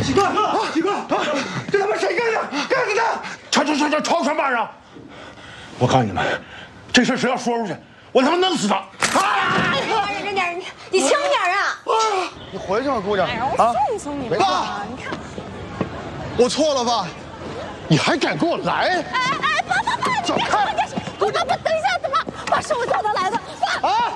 几个？这他妈谁干的？干死他！ 吵什么玩意儿？我告诉你们，这事谁要说出去，我他妈弄死他！ 忍着点，你轻点啊！ 你回去吧，姑娘。 哎呀，我送你吧。你看， 我错了吧？你还敢给我来？ 哎，爸， 走开！ 爸，等一下，爸是我叫他来的。爸！ 啊！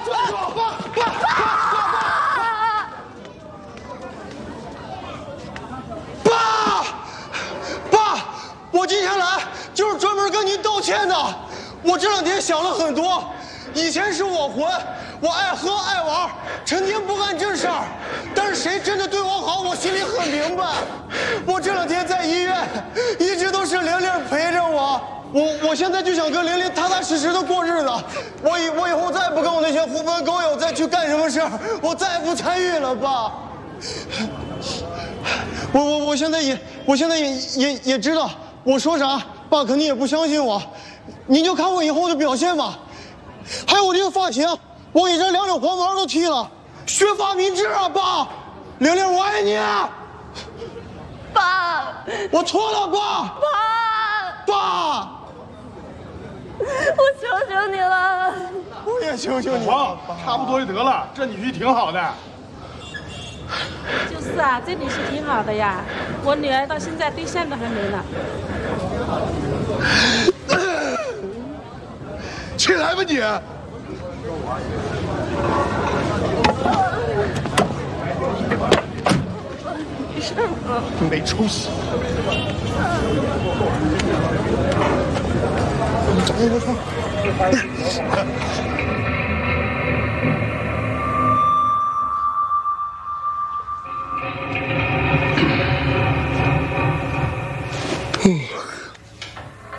爸！我今天来就是专门跟您道歉的。我这两天想了很多，以前是我混，我爱喝爱玩，成天不干正事儿。但是谁真的对我好，我心里很明白。我这两天在医院，一直都是玲玲陪着我。我现在就想跟玲玲踏踏实实的过日子。我以后再也不跟我那些狐朋狗友再去干什么事儿，我再也不参与了，爸。我现在也知道我说啥，爸肯定也不相信我。您就看我以后的表现吧。还有我这个发型，我给这两绺黄毛都剃了，削发明志啊，爸！玲玲，我爱你啊！ 爸， 我错了，爸！爸！ 我求求你了！ 我也求求你王了， 差不多就得了，这女婿挺好的。 就是啊，这女婿挺好的呀，我女儿到现在对象都还没呢。 起来吧你！ 没事吗？ 没出息！ 我操！